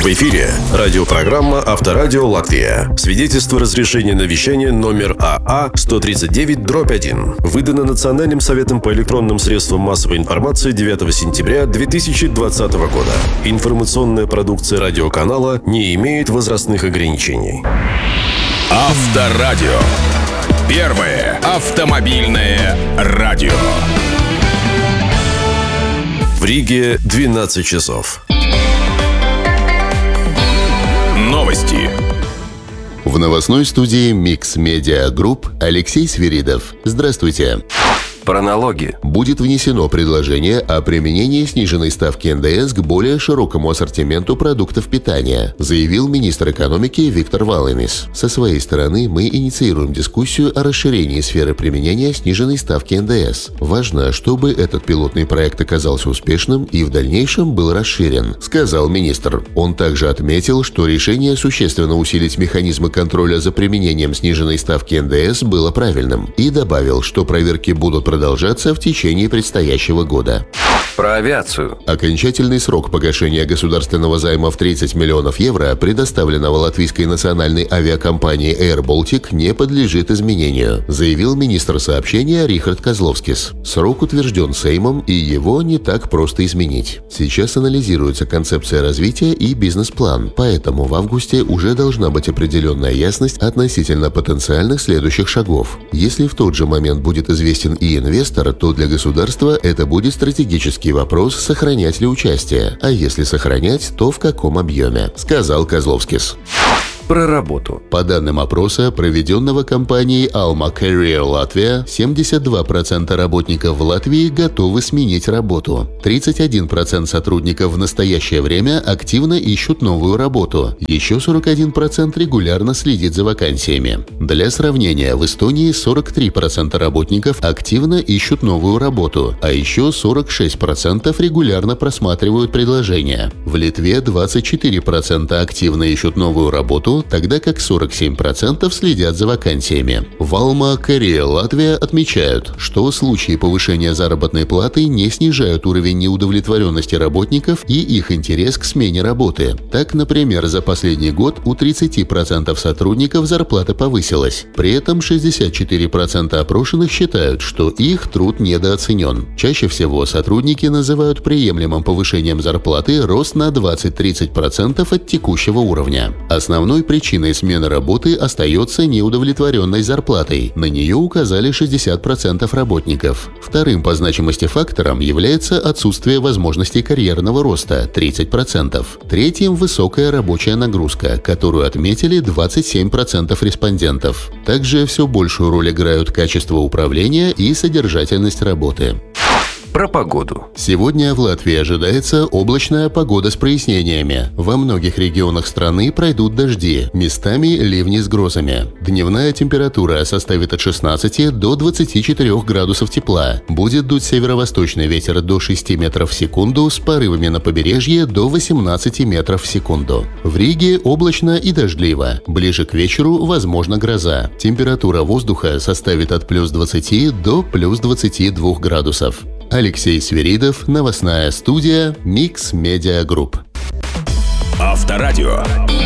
В эфире радиопрограмма «Авторадио Латвия». Свидетельство разрешения на вещание номер АА 139/1. Выдано Национальным советом по электронным средствам массовой информации 9 сентября 2020 года. Информационная продукция радиоканала не имеет возрастных ограничений. Авторадио. Первое автомобильное радио. В Риге 12 часов. Новости. В новостной студии Mix Media Group Алексей Свиридов. Здравствуйте. Про налоги. Будет внесено предложение о применении сниженной ставки НДС к более широкому ассортименту продуктов питания, заявил министр экономики Виктор Валинис. Со своей стороны мы инициируем дискуссию о расширении сферы применения сниженной ставки НДС. Важно, чтобы этот пилотный проект оказался успешным и в дальнейшем был расширен, сказал министр. Он также отметил, что решение существенно усилить механизмы контроля за применением сниженной ставки НДС было правильным, и добавил, что проверки будут продолжаться в течение предстоящего года. Про авиацию. Окончательный срок погашения государственного займа в 30 миллионов евро, предоставленного латвийской национальной авиакомпанией Air Baltic, не подлежит изменению, заявил министр сообщения Рихард Козловскис. Срок утвержден Сеймом, и его не так просто изменить. Сейчас анализируется концепция развития и бизнес-план, поэтому в августе уже должна быть определенная ясность относительно потенциальных следующих шагов. Если в тот же момент будет известен и инвестор, то для государства это будет стратегический вопрос, сохранять ли участие, а если сохранять, то в каком объеме, сказал Козловскис. Про работу. По данным опроса, проведенного компанией Alma Career Latvia, 72% работников в Латвии готовы сменить работу. 31% сотрудников в настоящее время активно ищут новую работу. Еще 41% регулярно следит за вакансиями. Для сравнения, в Эстонии 43% работников активно ищут новую работу, а еще 46% регулярно просматривают предложения. В Литве 24% активно ищут новую работу, тогда как 47% следят за вакансиями. В Alma Career Latvia отмечают, что случаи повышения заработной платы не снижают уровень неудовлетворенности работников и их интерес к смене работы. Так, например, за последний год у 30% сотрудников зарплата повысилась. При этом 64% опрошенных считают, что их труд недооценен. Чаще всего сотрудники называют приемлемым повышением зарплаты рост на 20-30% от текущего уровня. Основной причиной смены работы остается неудовлетворенность зарплатой. На нее указали 60% работников. Вторым по значимости фактором является отсутствие возможностей карьерного роста – 30%. Третьим – высокая рабочая нагрузка, которую отметили 27% респондентов. Также все большую роль играют качество управления и содержательность работы. Про погоду. Сегодня в Латвии ожидается облачная погода с прояснениями. Во многих регионах страны пройдут дожди, местами ливни с грозами. Дневная температура составит от 16 до 24 градусов тепла. Будет дуть северо-восточный ветер до 6 метров в секунду с порывами на побережье до 18 метров в секунду. В Риге облачно и дождливо. Ближе к вечеру возможна гроза. Температура воздуха составит от плюс 20 до плюс 22 градусов. Алексей Свиридов, новостная студия Mix Media Group. Авторадио.